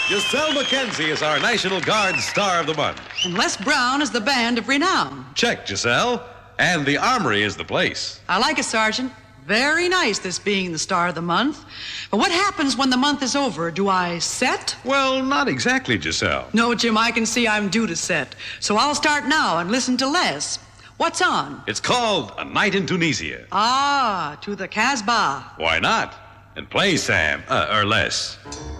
Giselle McKenzie is our National Guard Star of the Month. And Les Brown is the band of renown. Check, Giselle. And the Armory is the place. I like it, Sergeant. Very nice, this being the star of the month. But what happens when the month is over? Do I set? Well, not exactly, Giselle. No, Jim, I can see I'm due to set. So I'll start now and listen to Les. What's on? It's called A Night in Tunisia. Ah, to the Casbah. Why not? And play, Sam, or Les.